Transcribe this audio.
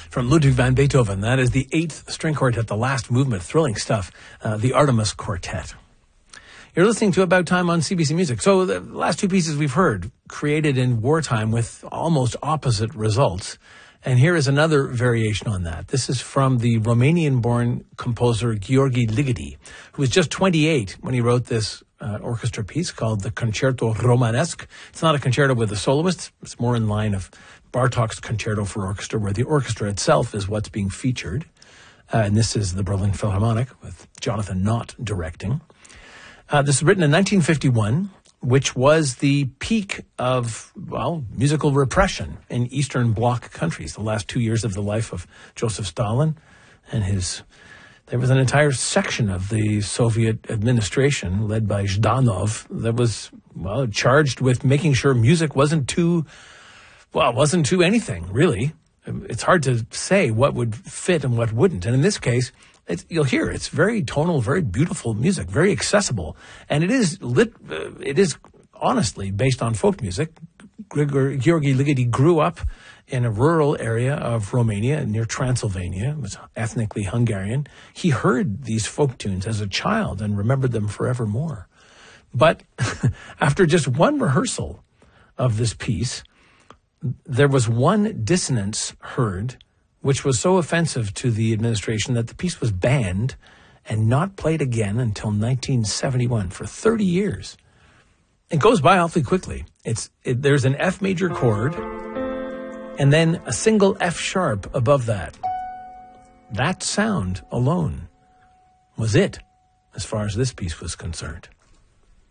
from Ludwig van Beethoven. That is the 8th string quartet, the last movement. Thrilling stuff. The Artemis Quartet. You're listening to About Time on CBC Music. So the last two pieces we've heard, created in wartime with almost opposite results. And here is another variation on that. This is from the Romanian-born composer Gheorghe Ligeti, who was just 28 when he wrote this orchestra piece called the Concerto Romanesque. It's not a concerto with a soloist. It's more in line of Bartok's Concerto for Orchestra, where the orchestra itself is what's being featured. And this is the Berlin Philharmonic with Jonathan Knott directing. This was written in 1951, which was the peak of, well, musical repression in Eastern Bloc countries, the last 2 years of the life of Joseph Stalin and there was an entire section of the Soviet administration led by Zhdanov that was, well, charged with making sure music wasn't too anything, really. It's hard to say what would fit and what wouldn't. And in this case, you'll hear it's very tonal, very beautiful music, very accessible. And it is honestly based on folk music. Gheorghe Ligeti grew up in a rural area of Romania near Transylvania. It was ethnically Hungarian. He heard these folk tunes as a child and remembered them forevermore. But after just one rehearsal of this piece, there was one dissonance heard, which was so offensive to the administration that the piece was banned and not played again until 1971, for 30 years. It goes by awfully quickly. There's an F major chord and then a single F sharp above that. That sound alone was it, as far as this piece was concerned.